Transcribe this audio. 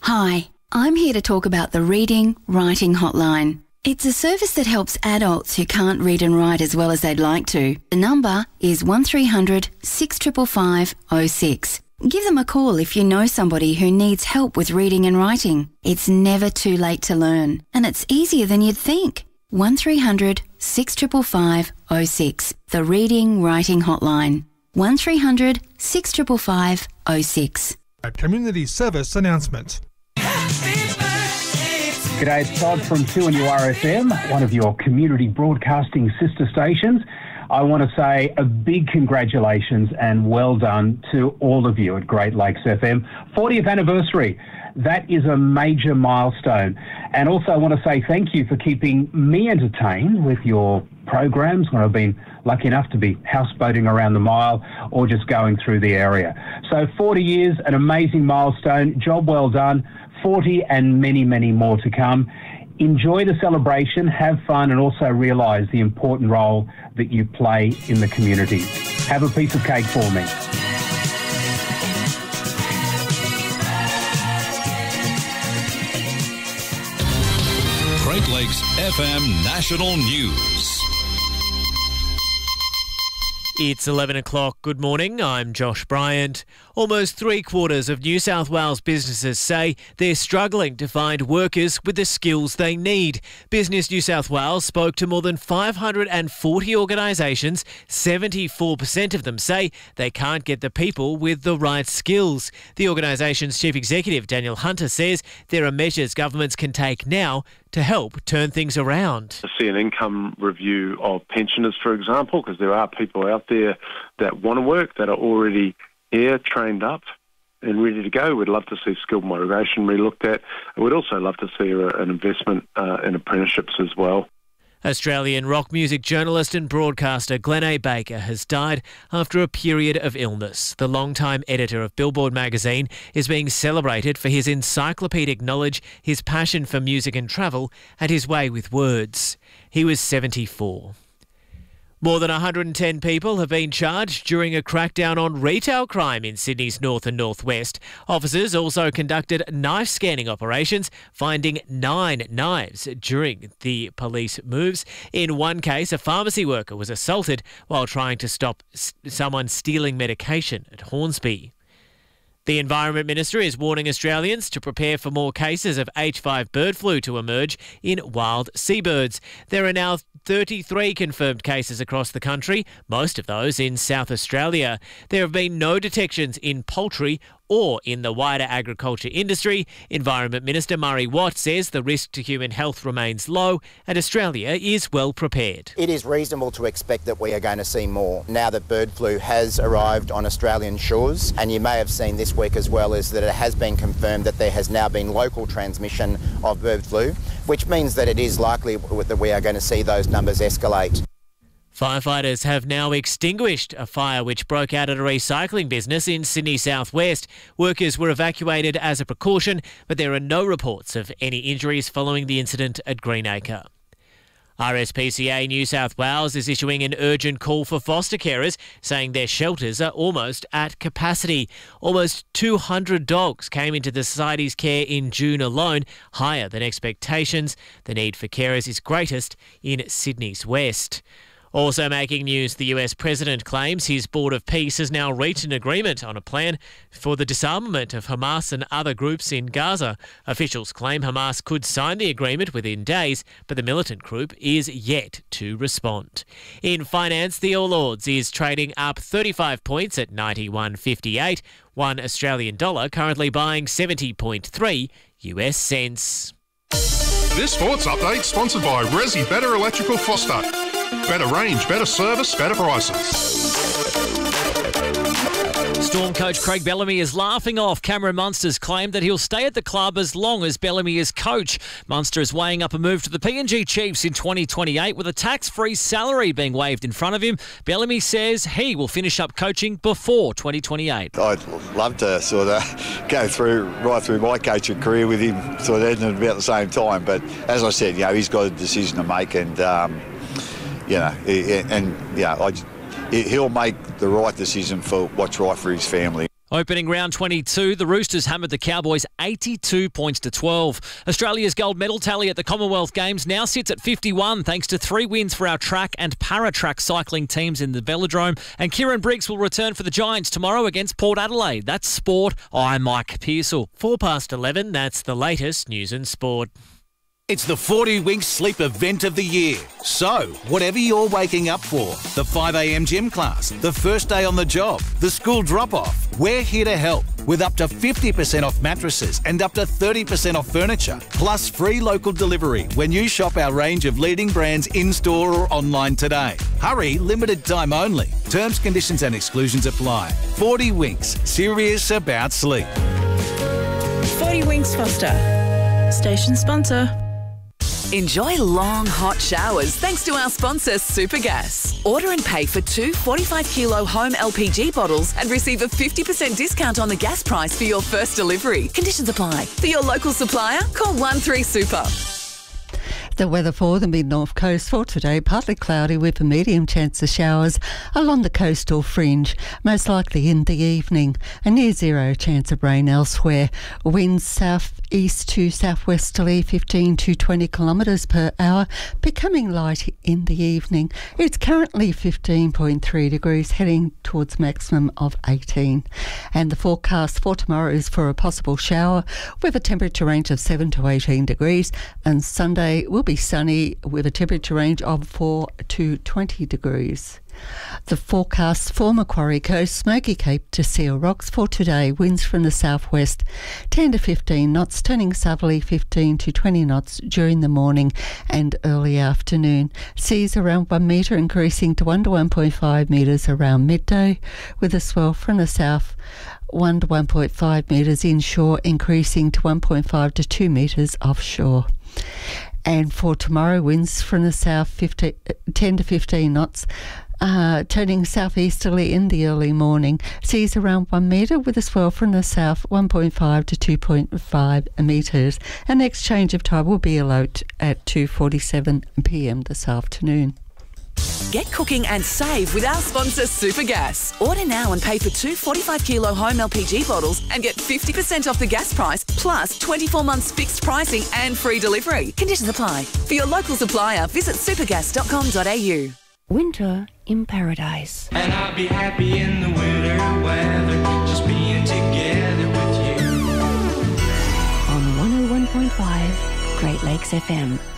Hi, I'm here to talk about the Reading Writing Hotline. It's a service that helps adults who can't read and write as well as they'd like to. The number is 1300 655 06. Give them a call if you know somebody who needs help with reading and writing. It's never too late to learn, and it's easier than you'd think. 1300 655 06. The Reading Writing Hotline. 1300 655 06. A community service announcement. G'day, it's Todd from 2NURFM, one of your community broadcasting sister stations. I want to say a big congratulations and well done to all of you at Great Lakes FM. 40th anniversary. That is a major milestone. And also I want to say thank you for keeping me entertained with your programs when I've been lucky enough to be houseboating around the mile or just going through the area. So 40 years, an amazing milestone. Job well done. 40 and many, many more to come. Enjoy the celebration, have fun, and also realise the important role that you play in the community. Have a piece of cake for me. Great Lakes FM National News. It's 11 o'clock. Good morning. I'm Josh Bryant. Almost 3/4 of New South Wales businesses say they're struggling to find workers with the skills they need. Business New South Wales spoke to more than 540 organisations. 74% of them say they can't get the people with the right skills. The organisation's chief executive, Daniel Hunter, says there are measures governments can take now to help turn things around. To see an income review of pensioners, for example, because there are people out there that want to work, that are already here, trained up and ready to go. We'd love to see skilled migration re-looked at. We'd also love to see an investment in apprenticeships as well. Australian rock music journalist and broadcaster Glenn A. Baker has died after a period of illness. The longtime editor of Billboard magazine is being celebrated for his encyclopedic knowledge, his passion for music and travel, and his way with words. He was 74. More than 110 people have been charged during a crackdown on retail crime in Sydney's north and northwest. Officers also conducted knife scanning operations, finding 9 knives during the police moves. In one case, a pharmacy worker was assaulted while trying to stop someone stealing medication at Hornsby. The Environment Minister is warning Australians to prepare for more cases of H5 bird flu to emerge in wild seabirds. There are now 33 confirmed cases across the country, most of those in South Australia. There have been no detections in poultry or in the wider agriculture industry. Environment Minister Murray Watt says the risk to human health remains low and Australia is well prepared. It is reasonable to expect that we are going to see more now that bird flu has arrived on Australian shores. And you may have seen this week as well is that it has been confirmed that there has now been local transmission of bird flu, which means that it is likely that we are going to see those numbers escalate. Firefighters have now extinguished a fire which broke out at a recycling business in Sydney southwest. Workers were evacuated as a precaution, but there are no reports of any injuries following the incident at Greenacre. RSPCA New South Wales is issuing an urgent call for foster carers, saying their shelters are almost at capacity. Almost 200 dogs came into the Society's care in June alone, higher than expectations. The need for carers is greatest in Sydney's west. Also making news, the US President claims his Board of Peace has now reached an agreement on a plan for the disarmament of Hamas and other groups in Gaza. Officials claim Hamas could sign the agreement within days, but the militant group is yet to respond. In finance, the All Ords is trading up 35 points at 91.58. One Australian dollar currently buying 70.3 US cents. This sports update sponsored by Resi Better Electrical Foster. Better range, better service, better prices. Storm coach Craig Bellamy is laughing off Cameron Munster's claim that he'll stay at the club as long as Bellamy is coach. Munster is weighing up a move to the PNG Chiefs in 2028 with a tax-free salary being waived in front of him. Bellamy says he will finish up coaching before 2028. I'd love to sort of go right through my coaching career with him sort of ending at about the same time. But as I said, he's got a decision to make and, he'll make the right decision for what's right for his family. Opening round 22, the Roosters hammered the Cowboys 82 points to 12. Australia's gold medal tally at the Commonwealth Games now sits at 51 thanks to 3 wins for our track and para-track cycling teams in the Velodrome. And Kieran Briggs will return for the Giants tomorrow against Port Adelaide. That's sport. I'm Mike Pearsall. 11:04, that's the latest news and sport. It's the 40 Winks Sleep event of the year. So, whatever you're waking up for, the 5 a.m. gym class, the first day on the job, the school drop-off, we're here to help with up to 50% off mattresses and up to 30% off furniture, plus free local delivery when you shop our range of leading brands in-store or online today. Hurry, limited time only. Terms, conditions and exclusions apply. 40 Winks, serious about sleep. 40 Winks Foster, station sponsor. Enjoy long, hot showers thanks to our sponsor, Supergas. Order and pay for 2 45-kilo home LPG bottles and receive a 50% discount on the gas price for your first delivery. Conditions apply. For your local supplier, call 13-SUPER. The weather for the mid-north coast for today, partly cloudy with a medium chance of showers along the coastal fringe, most likely in the evening. A near zero chance of rain elsewhere. Winds south-east to southwesterly 15 to 20 kilometres per hour, becoming light in the evening. It's currently 15.3 degrees, heading towards maximum of 18. And the forecast for tomorrow is for a possible shower with a temperature range of 7 to 18 degrees, and Sunday will be sunny with a temperature range of 4 to 20 degrees. The forecast for Macquarie Coast, Smoky Cape to Seal Rocks for today, winds from the southwest 10 to 15 knots, turning southerly 15 to 20 knots during the morning and early afternoon. Seas around 1 metre, increasing to 1 to 1.5 metres around midday, with a swell from the south 1 to 1.5 metres inshore, increasing to 1.5 to 2 metres offshore. And for tomorrow, winds from the south 10 to 15 knots, turning southeasterly in the early morning. Seas around 1 metre, with a swell from the south 1.5 to 2.5 metres. Our next change of tide will be allowed at 2:47 p.m. this afternoon. Get cooking and save with our sponsor, Supergas. Order now and pay for 2 45-kilo home LPG bottles and get 50% off the gas price, plus 24 months fixed pricing and free delivery. Conditions apply. For your local supplier, visit supergas.com.au. Winter in Paradise. And I'll be happy in the winter weather, just being together with you. On 101.5 Great Lakes FM.